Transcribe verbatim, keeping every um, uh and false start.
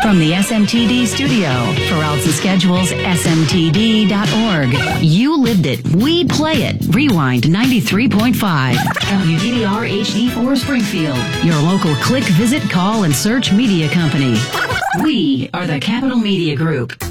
from the S M T D studio. For routes and schedules, S M T D dot org. You lived it. We play it. Rewind ninety-three point five. W D D R H D four Springfield. Your local click, visit, call, and search media company. We are the Capital Media Group.